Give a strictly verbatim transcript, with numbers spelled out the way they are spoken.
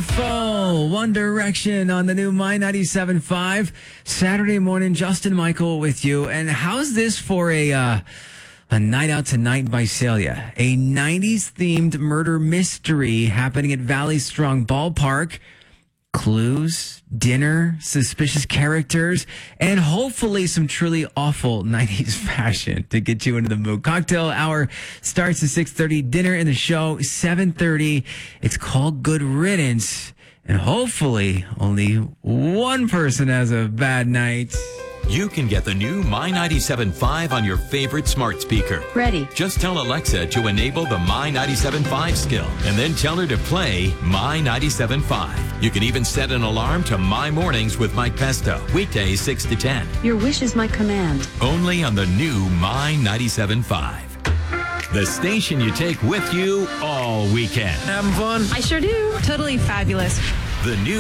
Beautiful. One Direction on the new My ninety-seven point five. Saturday morning, Justin Michael with you. And how's this for a uh, a night out tonight by Celia? A nineties-themed murder mystery happening at Valley Strong Ballpark. Clues, dinner, suspicious characters, and hopefully some truly awful nineties fashion to get you into the mood. Cocktail hour starts at six thirty. Dinner in the show, seven thirty. It's called Good Riddance. And hopefully only one person has a bad night. You can get the new My ninety-seven point five on your favorite smart speaker. Ready. Just tell Alexa to enable the My ninety-seven point five skill and then tell her to play My ninety-seven point five. You can even set an alarm to My Mornings with Mike Pesto, weekdays six to ten. Your wish is my command. Only on the new My ninety-seven point five. The station you take with you all weekend. Having fun? I sure do. Totally fabulous. The new